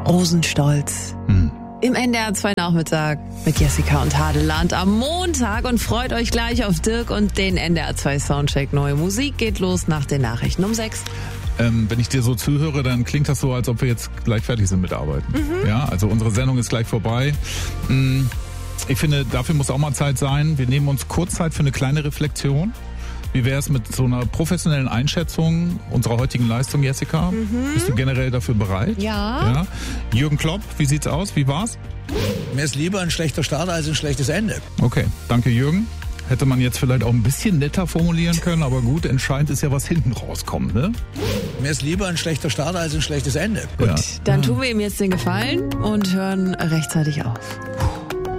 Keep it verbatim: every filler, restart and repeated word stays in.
Rosenstolz. Hm. Im N D R zwei Nachmittag mit Jessica und Hadeland am Montag und freut euch gleich auf Dirk und den N D R zwei Soundcheck. Neue Musik geht los nach den Nachrichten um sechs. Ähm, wenn ich dir so zuhöre, dann klingt das so, als ob wir jetzt gleich fertig sind mit Arbeiten. Mhm. Ja, also unsere Sendung ist gleich vorbei. Ich finde, dafür muss auch mal Zeit sein. Wir nehmen uns kurz Zeit für eine kleine Reflexion. Wie wäre es mit so einer professionellen Einschätzung unserer heutigen Leistung, Jessica? Mhm. Bist du generell dafür bereit? Ja. ja. Jürgen Klopp, wie sieht's aus? Wie war's? Mir ist lieber ein schlechter Start als ein schlechtes Ende. Okay, danke Jürgen. Hätte man jetzt vielleicht auch ein bisschen netter formulieren können, aber gut, entscheidend ist ja, was hinten rauskommt, ne? Mir ist lieber ein schlechter Start als ein schlechtes Ende. Gut, ja. dann tun wir ihm jetzt den Gefallen und hören rechtzeitig auf.